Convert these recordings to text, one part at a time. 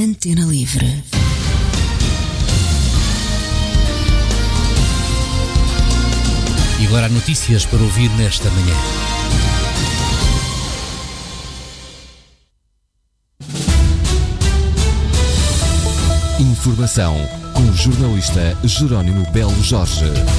Antena Livre. E agora há notícias para ouvir nesta manhã. Informação com o jornalista Jerónimo Belo Jorge.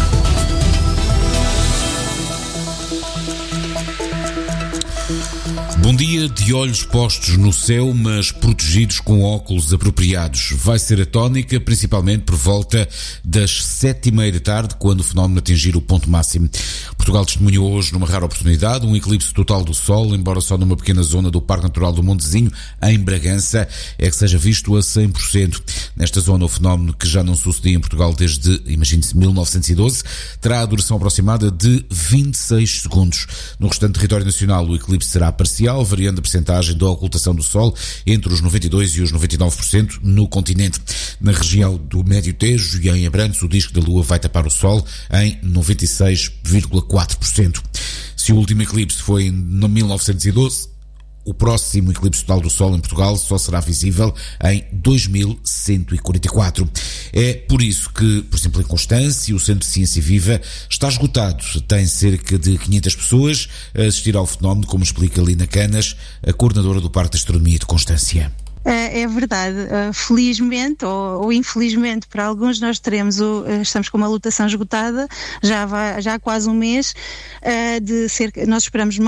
Bom dia, de olhos postos no céu, mas protegidos com óculos apropriados. Vai ser a tónica, principalmente por volta das 7h30 da tarde, quando o fenómeno atingir o ponto máximo. Portugal testemunhou hoje, numa rara oportunidade, um eclipse total do Sol, embora só numa pequena zona do Parque Natural do Montezinho, em Bragança, é que seja visto a 100%. Nesta zona, o fenómeno, que já não sucedia em Portugal desde, imagine-se, 1912, terá a duração aproximada de 26 segundos. No restante território nacional, o eclipse será parcial, variando a percentagem da ocultação do Sol entre os 92% e os 99% no continente. Na região do Médio Tejo e em Abrantes, o disco da Lua vai tapar o Sol em 96,4%. Se o último eclipse foi em 1912, o próximo eclipse total do Sol em Portugal só será visível em 2144. É por isso que, por exemplo, em Constância, o Centro de Ciência Viva está esgotado. Tem cerca de 500 pessoas a assistir ao fenómeno, como explica Lina Canas, a coordenadora do Parque de Astronomia de Constância. É verdade, felizmente ou infelizmente para alguns nós estamos com uma lotação esgotada, já há quase um mês, nós esperamos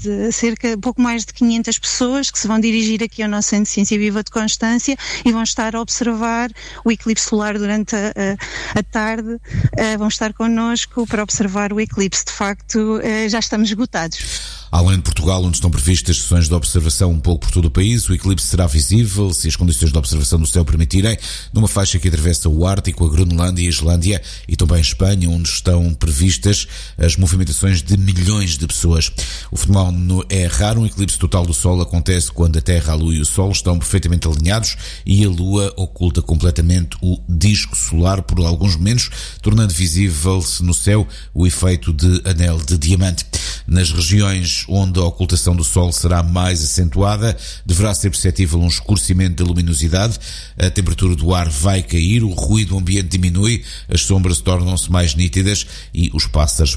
pouco mais de 500 pessoas que se vão dirigir aqui ao nosso Centro de Ciência Viva de Constância e vão estar a observar o eclipse solar durante a tarde, vão estar connosco para observar o eclipse. De facto, já estamos esgotados. Além de Portugal, onde estão previstas sessões de observação um pouco por todo o país, o eclipse será visível, se as condições de observação do céu permitirem, numa faixa que atravessa o Ártico, a Groenlândia e a Islândia e também a Espanha, onde estão previstas as movimentações de milhões de pessoas. O fenómeno é raro, um eclipse total do Sol acontece quando a Terra, a Lua e o Sol estão perfeitamente alinhados e a Lua oculta completamente o disco solar por alguns momentos, tornando visível-se no céu o efeito de anel de diamante. Nas regiões onde a ocultação do Sol será mais acentuada, deverá ser perceptível um escurecimento da luminosidade, a temperatura do ar vai cair, o ruído ambiente diminui, as sombras tornam-se mais nítidas e os pássaros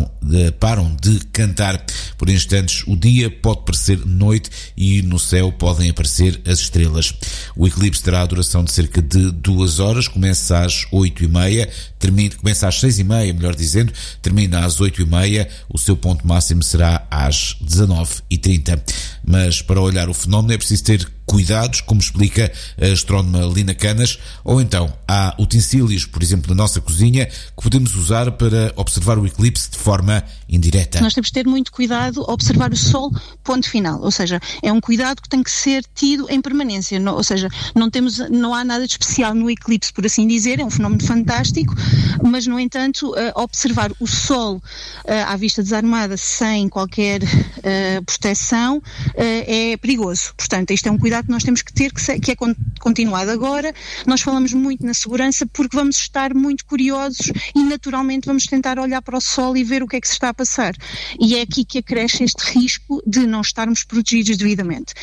param de cantar. Por instantes, o dia pode parecer noite e no céu podem aparecer as estrelas. O eclipse terá a duração de cerca de 2 horas, começa às 8h30, começa às 6h30, melhor dizendo, termina às 8h30, o seu ponto máximo será às 19h30. Mas para olhar o fenómeno é preciso ter cuidados, como explica a astrónoma Lina Canas, ou então há utensílios, por exemplo, na nossa cozinha, que podemos usar para observar o eclipse de forma indireta. Nós temos de ter muito cuidado a observar o Sol, ponto final, ou seja, é um cuidado que tem que ser tido em permanência, ou seja, não há nada de especial no eclipse, por assim dizer, é um fenómeno fantástico, mas no entanto, observar o Sol à vista desarmada, sem qualquer proteção, é perigoso. Portanto, isto é um cuidado que nós temos que ter, que é continuado. Agora, nós falamos muito na segurança porque vamos estar muito curiosos e naturalmente vamos tentar olhar para o Sol e ver o que é que se está a passar. E é aqui que acresce este risco de não estarmos protegidos devidamente.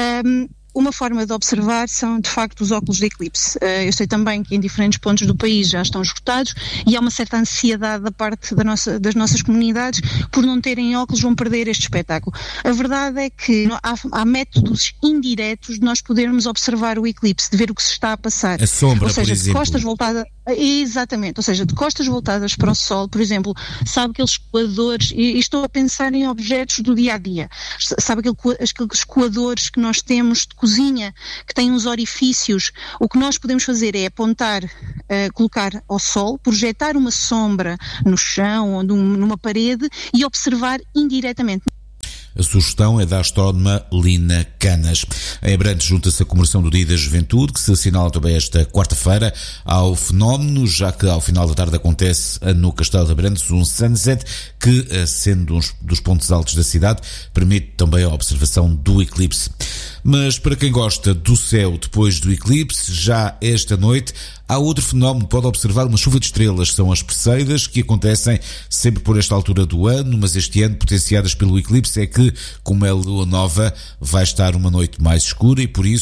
Uma forma de observar são, de facto, os óculos de eclipse. Eu sei também que em diferentes pontos do país já estão esgotados e há uma certa ansiedade da parte das nossas comunidades por não terem óculos, vão perder este espetáculo. A verdade é que há métodos indiretos de nós podermos observar o eclipse, de ver o que se está a passar. A sombra, ou seja, por exemplo. De costas voltadas... Exatamente, ou seja, de costas voltadas para o Sol, por exemplo, sabe aqueles coadores, e estou a pensar em objetos do dia-a-dia, sabe aqueles coadores que nós temos de cozinha, que têm uns orifícios. O que nós podemos fazer é apontar, colocar ao Sol, projetar uma sombra no chão ou numa parede e observar indiretamente. A sugestão é da astrónoma Lina Canas. Em Abrantes junta-se a comemoração do Dia da Juventude, que se assinala também esta quarta-feira ao fenómeno, já que ao final da tarde acontece no Castelo de Abrantes um sunset que, sendo um dos pontos altos da cidade, permite também a observação do eclipse. Mas para quem gosta do céu depois do eclipse, já esta noite há outro fenómeno, pode observar uma chuva de estrelas, são as Perseidas, que acontecem sempre por esta altura do ano, mas este ano potenciadas pelo eclipse. É que, como é lua nova, vai estar uma noite mais escura e por isso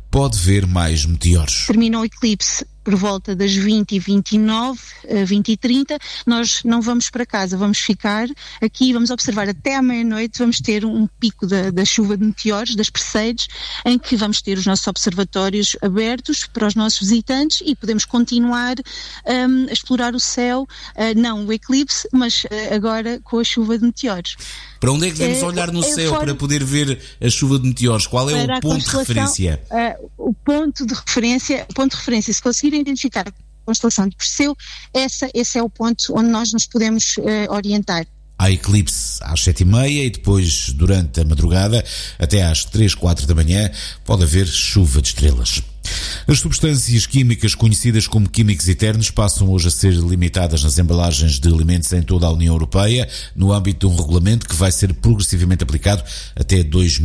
pode ver mais meteoros. Termina o eclipse por volta das 20h29, 20h30, nós não vamos para casa, vamos ficar aqui, vamos observar até à meia-noite, vamos ter um pico da chuva de meteoros, das Perseides, em que vamos ter os nossos observatórios abertos para os nossos visitantes e podemos continuar a explorar o céu, não o eclipse, mas agora com a chuva de meteoros. Para onde é que devemos olhar no céu para poder ver a chuva de meteoros? Qual é o ponto de referência? O ponto de referência, se conseguirem identificar a constelação de Perseu, esse é o ponto onde nós nos podemos orientar. Há eclipse às 7h30 e depois, durante a madrugada, até às 3, 4 da manhã, pode haver chuva de estrelas. As substâncias químicas conhecidas como químicos eternos passam hoje a ser limitadas nas embalagens de alimentos em toda a União Europeia, no âmbito de um regulamento que vai ser progressivamente aplicado até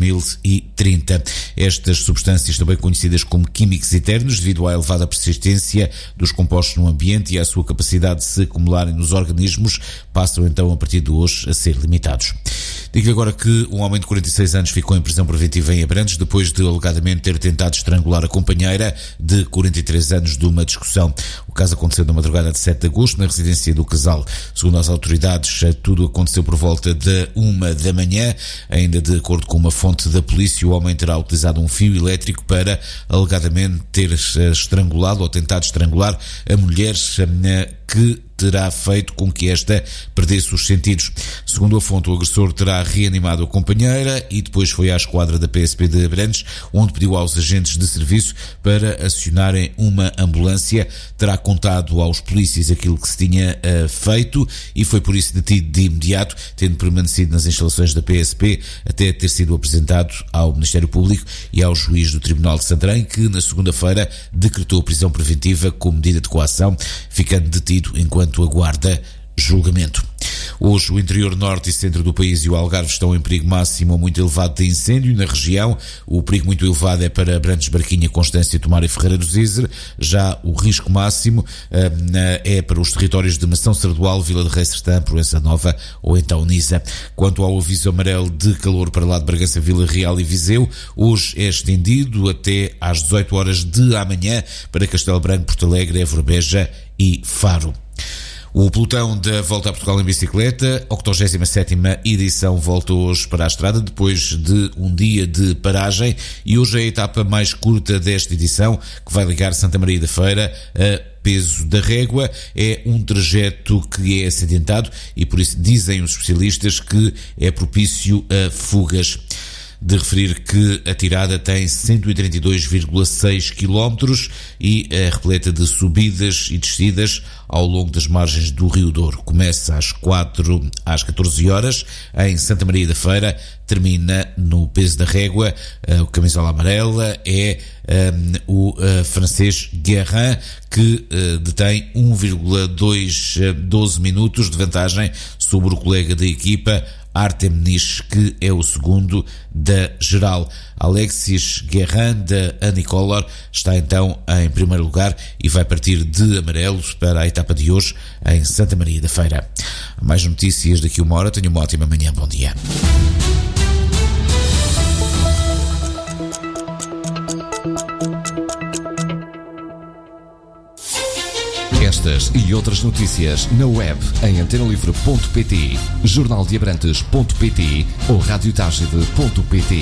2030. Estas substâncias, também conhecidas como químicos eternos, devido à elevada persistência dos compostos no ambiente e à sua capacidade de se acumularem nos organismos, passam então a partir de hoje a ser limitados. Digo agora que um homem de 46 anos ficou em prisão preventiva em Abrantes depois de alegadamente ter tentado estrangular a companheira de 43 anos de uma discussão. O caso aconteceu na madrugada de 7 de agosto na residência do casal. Segundo as autoridades, tudo aconteceu por volta de 1 da manhã. Ainda de acordo com uma fonte da polícia, o homem terá utilizado um fio elétrico para alegadamente ter estrangulado ou tentado estrangular a mulher que terá feito com que esta perdesse os sentidos. Segundo a fonte, o agressor terá reanimado a companheira e depois foi à esquadra da PSP de Abrantes, onde pediu aos agentes de serviço para acionarem uma ambulância. Terá contado aos polícias aquilo que se tinha feito e foi por isso detido de imediato, tendo permanecido nas instalações da PSP até ter sido apresentado ao Ministério Público e ao juiz do Tribunal de Santarém, que na segunda-feira decretou prisão preventiva como medida de coação, ficando detido enquanto aguarda julgamento. Hoje o interior norte e centro do país e o Algarve estão em perigo máximo ou muito elevado de incêndio na região. O perigo muito elevado é para Abrantes, Barquinha, Constância, Tomar e Ferreira do Zizer. Já o risco máximo é para os territórios de Mação Sardual, Vila de Rei Sertã, Proença Nova ou então Nisa. Quanto ao aviso amarelo de calor para lá de Bragança, Vila Real e Viseu, hoje é estendido até às 18 horas de amanhã para Castelo Branco, Porto Alegre, Évora, Beja e Faro. O pelotão da Volta a Portugal em bicicleta, 87ª edição, volta hoje para a estrada depois de um dia de paragem e hoje é a etapa mais curta desta edição, que vai ligar Santa Maria da Feira a Peso da Régua. É um trajeto que é acidentado e por isso dizem os especialistas que é propício a fugas. De referir que a tirada tem 132,6 km e é repleta de subidas e descidas ao longo das margens do Rio Douro. Começa às 4 às 14 horas em Santa Maria da Feira, termina no Peso da Régua. O camisola amarela é o francês Guérin, que detém 1,12 minutos de vantagem sobre o colega da equipa, Artem Nish, que é o segundo da geral. Alexis Guérin, da Anicolor, está então em primeiro lugar e vai partir de amarelo para a etapa de hoje em Santa Maria da Feira. Mais notícias daqui a uma hora. Tenha uma ótima manhã. Bom dia. Estas e outras notícias na web em antenalivre.pt, jornaldeabrantes.pt ou radiotagide.pt.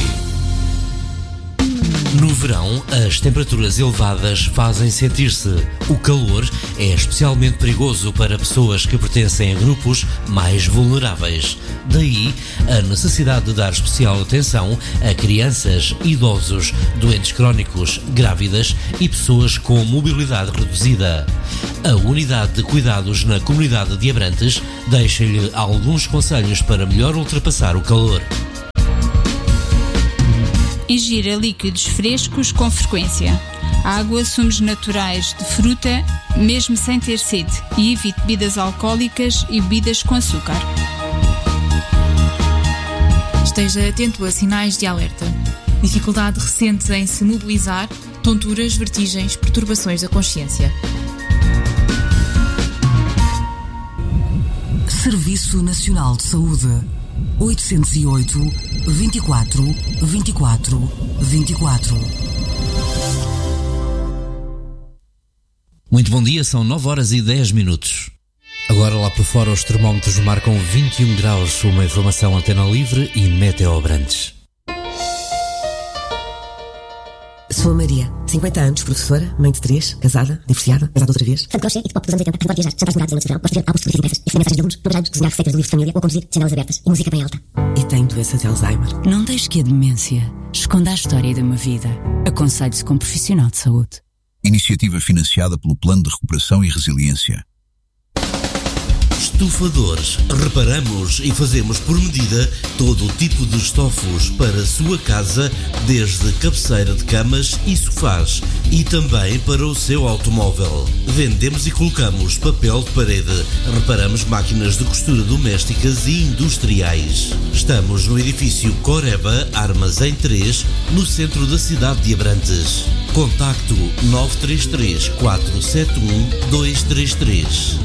No verão, as temperaturas elevadas fazem sentir-se. O calor é especialmente perigoso para pessoas que pertencem a grupos mais vulneráveis. Daí, a necessidade de dar especial atenção a crianças, idosos, doentes crónicos, grávidas e pessoas com mobilidade reduzida. A Unidade de Cuidados na Comunidade de Abrantes deixa-lhe alguns conselhos para melhor ultrapassar o calor. Ingira líquidos frescos com frequência. Água, sumos naturais de fruta, mesmo sem ter sede, e evite bebidas alcoólicas e bebidas com açúcar. Esteja atento a sinais de alerta. Dificuldade recente em se mobilizar, tonturas, vertigens, perturbações da consciência. Serviço Nacional de Saúde. 808 24 24 24. Muito bom dia, são 9h10. Agora lá por fora os termómetros marcam 21 graus. Uma informação Antena Livre e Meteo Abrantes. Sou a Maria, 50 anos, professora, mãe de 3, casada, divorciada, casada outra vez. Fã de crochê e de pop dos anos 80, adoro viajar, jantares morados em noites de verão, gosto de ver álbuns de fotografias impressas, escrever mensagens de alunos, programas, desenhar receitas de livros de família ou conduzir janelas abertas e música bem alta. E tenho doença de Alzheimer. Não deixe que a demência esconda a história de uma vida. Aconselhe-se com um profissional de saúde. Iniciativa financiada pelo Plano de Recuperação e Resiliência. Estufadores. Reparamos e fazemos por medida todo o tipo de estofos para a sua casa, desde cabeceira de camas e sofás e também para o seu automóvel. Vendemos e colocamos papel de parede. Reparamos máquinas de costura domésticas e industriais. Estamos no edifício Coreba, Armazém 3, no centro da cidade de Abrantes. Contacto 933 471 233.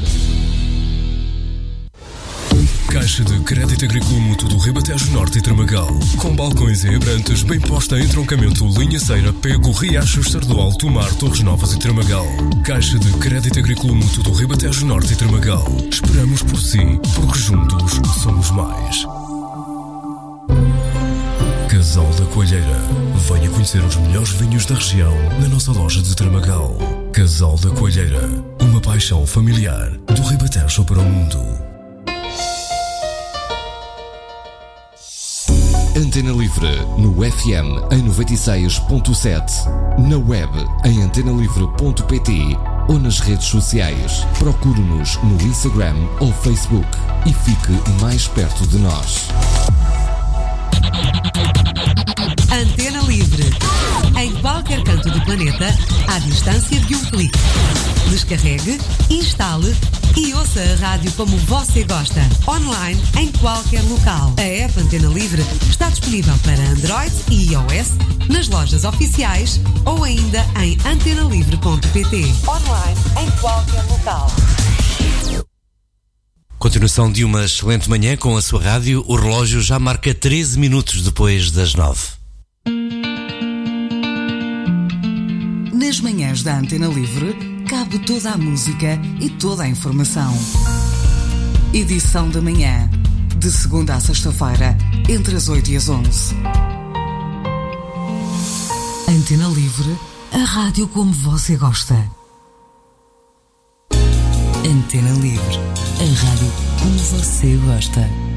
Caixa de Crédito Agrícola Mútuo do Ribatejo Norte e Tramagal. Com balcões em Abrantes, bem posta em entroncamento Linha Ceira, Pego, Riachos, Sardual, Tomar, Torres Novas e Tramagal. Caixa de Crédito Agrícola Mútuo do Ribatejo Norte e Tramagal. Esperamos por si, porque juntos somos mais. Casal da Coalheira. Venha conhecer os melhores vinhos da região na nossa loja de Tramagal. Casal da Coalheira. Uma paixão familiar do Ribatejo para o mundo. Antena Livre no FM em 96.7, na web em antenalivre.pt ou nas redes sociais. Procure-nos no Instagram ou Facebook e fique mais perto de nós. Antena Livre. Em qualquer canto do planeta, à distância de um clique. Descarregue, instale e ouça a rádio como você gosta. Online, em qualquer local. A app Antena Livre está disponível para Android e iOS, nas lojas oficiais ou ainda em antenalivre.pt. Online, em qualquer local. Continuação de uma excelente manhã com a sua rádio. O relógio já marca 13 minutos depois das 9. Nas manhãs da Antena Livre, cabe toda a música e toda a informação. Edição da manhã, de segunda a sexta-feira, entre as 8 e as 11. Antena Livre, a rádio como você gosta. Antena Livre, a rádio como você gosta.